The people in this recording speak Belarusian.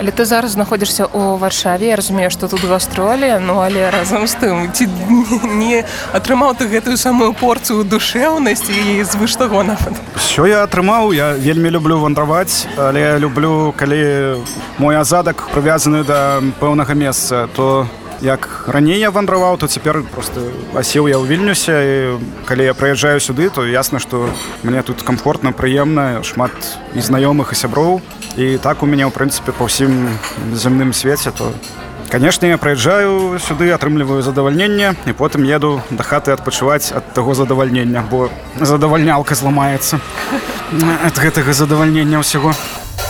Але ты зараз знаходзішся ў Варшаве. Я разумею, што тут гастролі, але разам з тым, ці не атрымаў ты гэтую самую порцыю душэўнасці і звыш таго нават? Що я атрымаў? Я вельмі люблю вандраваць, але я люблю, калі мой азадак прывязаны да пэўнага месца, то як раней я вандраваў, то цяпер просто асеў я ў Вільнюсе, і калі я прыязджаю сюды, то ясна, што мне тут комфортна, прыемна, шмат і знаёмых, і сяброў. І так у мяне, ў прынцыпе, па ўсім зямным свеце, то, конечно, я прыязджаю сюды, атрымліваю задавальненне, і потым еду да хаты адпачываць ад таго задавальнення, бо задавальнялка зламаецца ад гэтага задавальнення ўсяго.